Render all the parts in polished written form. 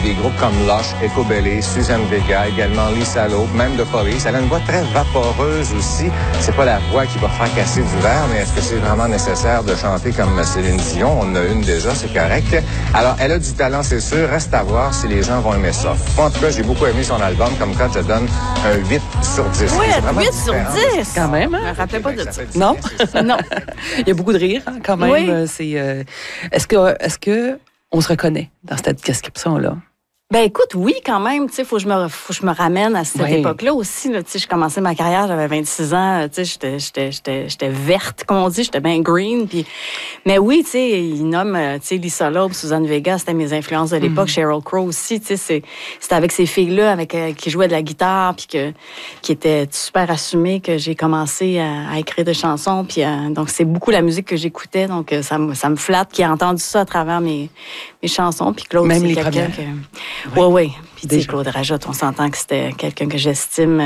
des groupes comme Lush, Ecobelly, Suzanne Vega, également Lisa Loeb, même The Police. Elle a une voix très vaporeuse aussi. C'est pas la voix qui va faire casser du verre, mais est-ce que c'est vraiment nécessaire de chanter comme Céline Dion? On en a une déjà, c'est correct. Alors, elle a du talent, c'est sûr. Reste à voir si les gens vont aimer ça. Moi, en tout cas, j'ai beaucoup aimé son album. Comme quand je donne un 8 sur 10. Oui, 8 sur 10! Quand même, hein? Je me rappelais pas de ça. Non? Non. Il y a beaucoup de rire, hein, quand même. Oui. Est-ce que on se reconnaît dans cette description-là? Ben écoute, oui, quand même, tu sais, faut que je me ramène à cette époque-là aussi, là, tu sais, je commençais ma carrière, j'avais 26 ans, tu sais, j'étais verte, comme on dit, j'étais bien green, puis mais oui, tu sais, il nomme, tu sais, Lisa Loeb, Suzanne Vega, c'était mes influences de l'époque, Sheryl Crow aussi, tu sais, c'était avec ces filles-là qui jouaient de la guitare, puis qui étaient super assumées, que j'ai commencé à écrire des chansons, puis donc c'est beaucoup la musique que j'écoutais, donc ça me flatte qu'il ait entendu ça à travers mes chansons, puis Claude, même c'est les quelqu'un premières. Oui. Puis tu sais, Claude Rajotte, on s'entend que c'était quelqu'un que j'estime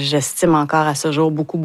encore à ce jour beaucoup.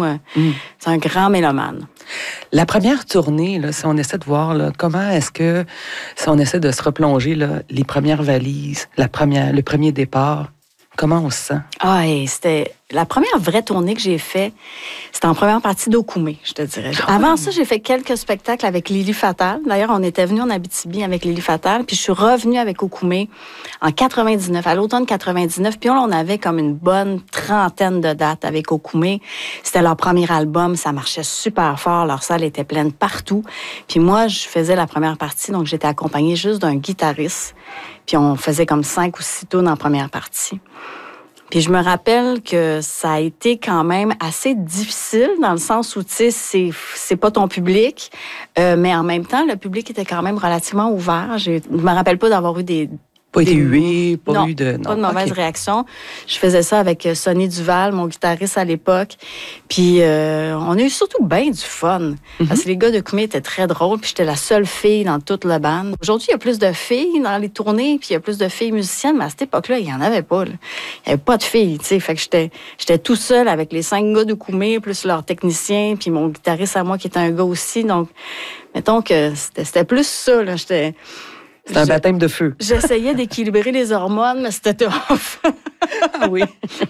C'est un grand mélomane. La première tournée, là, si on essaie de voir, là, comment est-ce que, si on essaie de se replonger, là, les premières valises, le premier départ, comment on se sent? Ah, et c'était la première vraie tournée que j'ai faite, c'était en première partie d'Okoumé, je te dirais. Avant ça, j'ai fait quelques spectacles avec Lily Fatal. D'ailleurs, on était venu en Abitibi avec Lily Fatal, puis je suis revenue avec Okoumé en 99, à l'automne 99. Puis là, on avait comme une bonne trentaine de dates avec Okoumé. C'était leur premier album, ça marchait super fort, leur salle était pleine partout. Puis moi, je faisais la première partie, donc j'étais accompagnée juste d'un guitariste. Puis on faisait comme 5 ou 6 tunes en première partie. Puis je me rappelle que ça a été quand même assez difficile dans le sens où, tu sais, c'est pas ton public, mais en même temps, le public était quand même relativement ouvert. Je me rappelle pas d'avoir eu Pas été hué, pas eu de... Non, pas de mauvaise réaction. Je faisais ça avec Sonny Duval, mon guitariste à l'époque. Puis on a eu surtout bien du fun. Parce que les gars de Koumé étaient très drôles, puis j'étais la seule fille dans toute la band. Aujourd'hui, il y a plus de filles dans les tournées, puis il y a plus de filles musiciennes, mais à cette époque-là, il n'y en avait pas. Là. Il n'y avait pas de filles, tu sais. Fait que j'étais tout seul avec les 5 gars de Koumé, plus leur technicien, puis mon guitariste à moi qui était un gars aussi. Donc, mettons que c'était plus ça, là. C'était un baptême de feu. J'essayais d'équilibrer les hormones, mais c'était tough. Ah oui?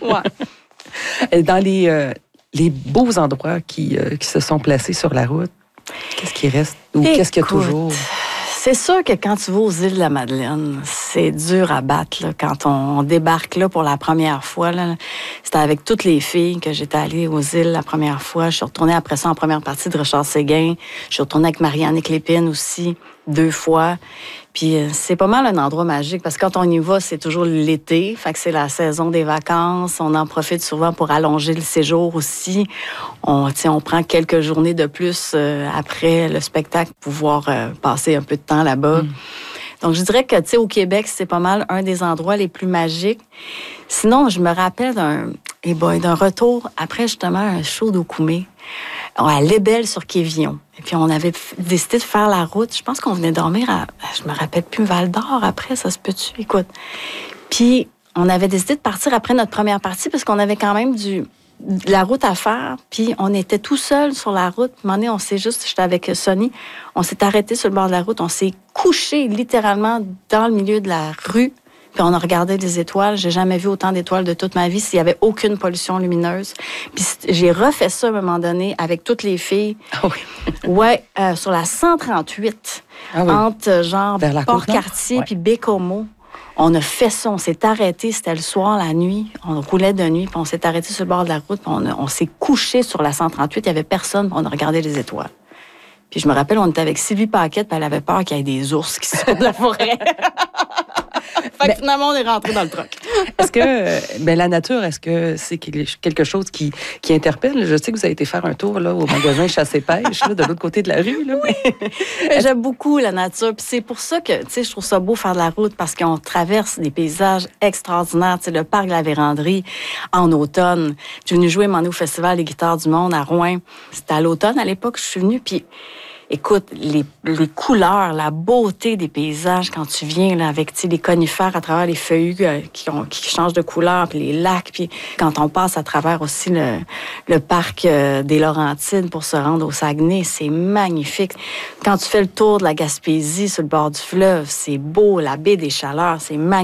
Ouais. Dans les beaux endroits qui se sont placés sur la route, qu'est-ce qui reste? Ou qu'est-ce qu'il y a toujours? C'est sûr que quand tu vas aux îles de la Madeleine, c'est dur à battre. Là, quand on débarque là pour la première fois, là, c'était avec toutes les filles que j'étais allée aux îles la première fois. Je suis retournée après ça en première partie de Richard Séguin. Je suis retournée avec Marianne Clépine aussi, 2 fois. Puis c'est pas mal un endroit magique parce que quand on y va, c'est toujours l'été. Fait que c'est la saison des vacances. On en profite souvent pour allonger le séjour aussi. On prend quelques journées de plus après le spectacle pour pouvoir passer un peu de temps là-bas. Donc, je dirais que, tu sais, au Québec, c'est pas mal un des endroits les plus magiques. Sinon, je me rappelle d'un retour après, justement, un show d'Okoumé à Lebel sur Quévillon. Et puis, on avait décidé de faire la route. Je pense qu'on venait dormir je me rappelle plus, Val-d'Or après, ça se peut-tu? Écoute. Puis, on avait décidé de partir après notre première partie parce qu'on avait quand même de la route à faire, puis on était tout seul sur la route. À un moment donné, j'étais avec Sonny, on s'est arrêté sur le bord de la route, on s'est couché littéralement dans le milieu de la rue, puis on a regardé les étoiles. J'ai jamais vu autant d'étoiles de toute ma vie s'il y avait aucune pollution lumineuse. Puis j'ai refait ça à un moment donné avec toutes les filles. Ah oui. Ouais, sur la 138, entre genre Port-Cartier puis Bécomo. On a fait ça, on s'est arrêté, c'était le soir, la nuit, on roulait de nuit, puis on s'est arrêté sur le bord de la route, puis on s'est couché sur la 138, il n'y avait personne, puis on a regardé les étoiles. Puis je me rappelle, on était avec Sylvie Paquette, puis elle avait peur qu'il y ait des ours qui sortent de la forêt. Fait que finalement, on est rentré dans le truck. Est-ce que la nature, est-ce que c'est quelque chose qui interpelle? Je sais que vous avez été faire un tour là, au magasin Chasse-et-Pêche, là, de l'autre côté de la rue. Là, oui. J'aime beaucoup la nature. Puis c'est pour ça que je trouve ça beau faire de la route, parce qu'on traverse des paysages extraordinaires. Le parc de la Vérandrie en automne. Je suis venue jouer au Festival des guitares du monde à Rouen. C'était à l'automne à l'époque, je suis venue, puis écoute, les couleurs, la beauté des paysages quand tu viens là, avec les conifères à travers les feuillus qui changent de couleur, puis les lacs, puis quand on passe à travers aussi le parc des Laurentides pour se rendre au Saguenay, c'est magnifique. Quand tu fais le tour de la Gaspésie sur le bord du fleuve, c'est beau, la baie des Chaleurs, c'est magnifique.